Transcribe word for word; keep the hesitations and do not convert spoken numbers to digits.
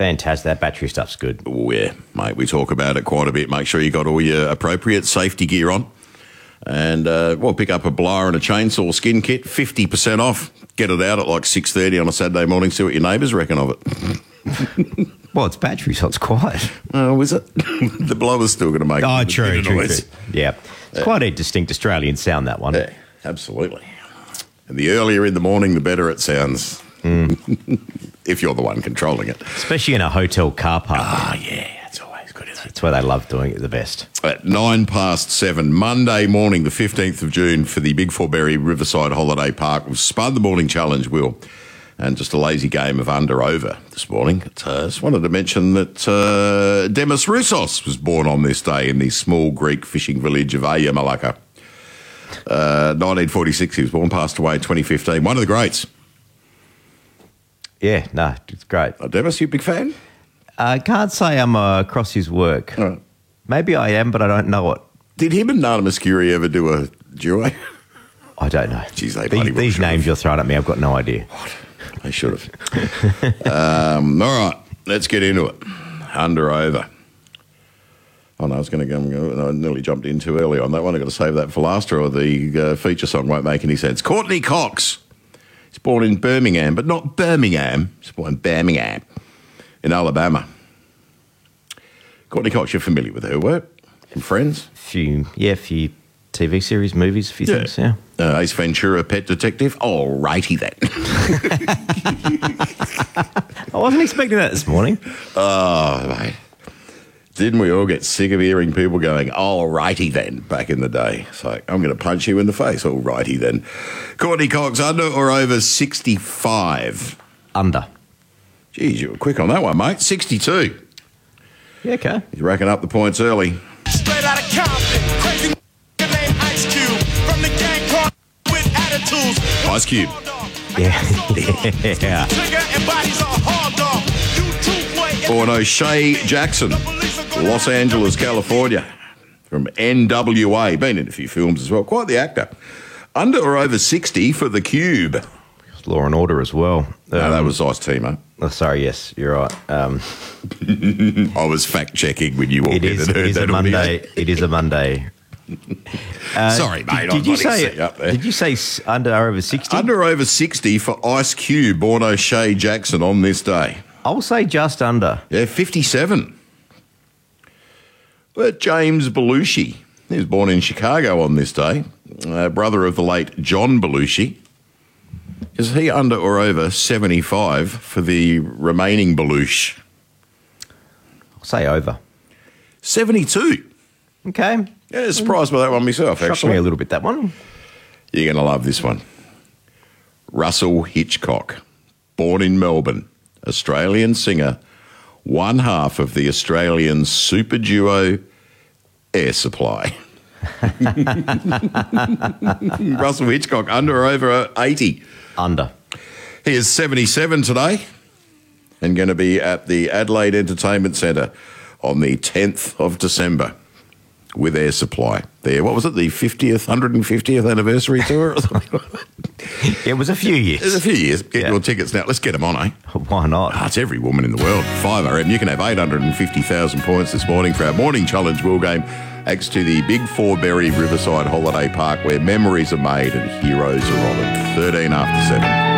Fantastic. That battery stuff's good. Oh, yeah, mate. We talk about it quite a bit. Make sure you got all your appropriate safety gear on. And, uh, well, pick up a blower and a chainsaw skin kit, fifty percent off. Get it out at like six thirty on a Saturday morning, see what your neighbours reckon of it. Well, it's battery, so it's quiet. Oh, is it? The blower's still going to make Oh, a true, bit of true, noise. true. Yeah. It's yeah. quite a distinct Australian sound, that one. Yeah, absolutely. And the earlier in the morning, the better it sounds. Mm. If you're the one controlling it. Especially in a hotel car park. Ah, oh, yeah. That's always good, isn't it? That's where they love doing it the best. At nine past seven, Monday morning, the fifteenth of June, for the Big Forberry Riverside Holiday Park. We've spun the morning challenge, Will. And just a lazy game of under-over this morning. I uh, just wanted to mention that uh, Demis Roussos was born on this day in the small Greek fishing village of Aya Malaka. Uh, nineteen forty-six, he was born, passed away in twenty fifteen. One of the greats. Yeah, no, it's great. Uh, Demis, you a big fan? I can't say I'm uh, across his work. Right. Maybe I am, but I don't know it. Did him and Nana Muscuri ever do a duo? I don't know. Jeez, they these, these names you're throwing at me, I've got no idea. What? They should have. um, all right, let's get into it. Under over. Oh, no, I was going to go. I nearly jumped in too early on that one. I've got to save that for last, or the uh, feature song won't make any sense. Courtney Cox. He's born in Birmingham, but not Birmingham. He's born in Birmingham, in Alabama. Courtney Cox, you're familiar with her work and Friends? Few, yeah, few T V series, movies, a few yeah. things, yeah. Uh, Ace Ventura, Pet Detective. All righty then. I wasn't expecting that this morning. Oh, mate. Didn't we all get sick of hearing people going, all righty then, back in the day? It's like, I'm going to punch you in the face, all righty then. Courtney Cox, under or over sixty-five? Under. Geez, you were quick on that one, mate. sixty-two. Yeah, okay. He's racking up the points early. Straight out of Compton, crazy named Ice Cube. From the gang car with attitudes. Ice Cube. Yeah. yeah. Born O'Shea Jackson, Los Angeles, California, from N W A. Been in a few films as well. Quite the actor. Under or over sixty for The Cube? Law and Order as well. No, um, that was Ice-T, mate. Oh, sorry, yes, you're right. Um, I was fact-checking when you walked it in is, and heard it is that a Monday. audio. It is a Monday. Uh, Sorry, mate. Did, I'm did you say set you up there. Did you say s- under or over sixty? Under or over sixty for Ice Cube, born O'Shea Jackson on this day. I'll say just under. Yeah, fifty-seven. But James Belushi, he was born in Chicago on this day, uh, brother of the late John Belushi. Is he under or over seventy-five for the remaining Belushi? I'll say over. seventy-two. Okay. Yeah, surprised by that one myself, Shocked actually. me a little bit, that one. You're going to love this one. Russell Hitchcock, born in Melbourne, Australian singer, one half of the Australian super duo Air Supply. Russell Hitchcock, under or over eighty? Under. He is seventy-seven today and going to be at the Adelaide Entertainment Centre on the tenth of December with Air Supply. There, what was it, the fiftieth, one hundred fiftieth anniversary tour? It was a few years. It's a few years. Get Yeah. your tickets now. Let's get them on, eh? Why not? Ah, it's every woman in the world. five R M. You can have eight hundred fifty thousand points this morning for our morning challenge Will game. Thanks to the Big Forberry Riverside Holiday Park, where memories are made and heroes are honoured. thirteen after seven.